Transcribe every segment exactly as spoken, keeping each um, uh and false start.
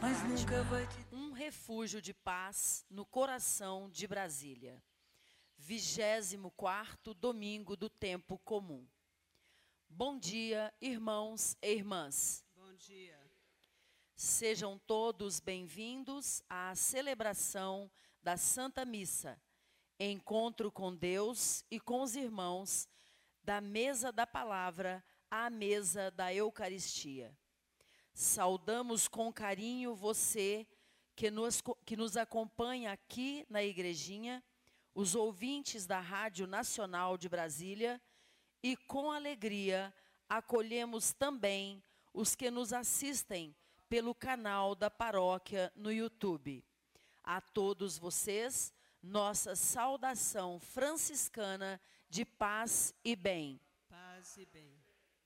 mas nunca vai te... Um refúgio de paz no coração de Brasília. Vigésimo quarto domingo do tempo comum. Bom dia, irmãos e irmãs. Bom dia. Sejam todos bem-vindos à celebração da Santa Missa, encontro com Deus e com os irmãos, da mesa da palavra à mesa da Eucaristia. Saudamos com carinho você que nos, que nos acompanha aqui na igrejinha, os ouvintes da Rádio Nacional de Brasília, e com alegria acolhemos também os que nos assistem pelo canal da paróquia no YouTube. A todos vocês, nossa saudação franciscana de paz e bem. Paz e bem.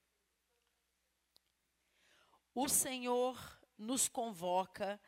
O Senhor nos convoca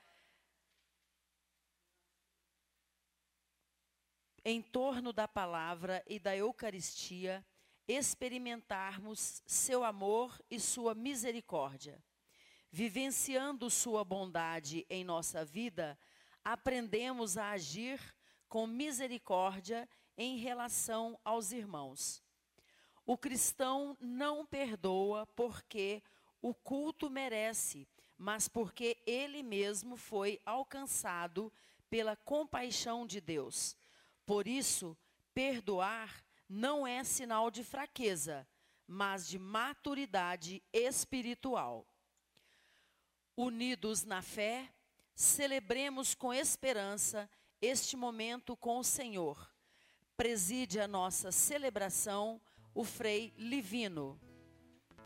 em torno da palavra e da Eucaristia, experimentarmos seu amor e sua misericórdia. Vivenciando sua bondade em nossa vida, aprendemos a agir com misericórdia em relação aos irmãos. O cristão não perdoa porque o culto merece, mas porque ele mesmo foi alcançado pela compaixão de Deus. Por isso, perdoar não é sinal de fraqueza, mas de maturidade espiritual. Unidos na fé, celebremos com esperança este momento com o Senhor. Preside a nossa celebração o Frei Livino.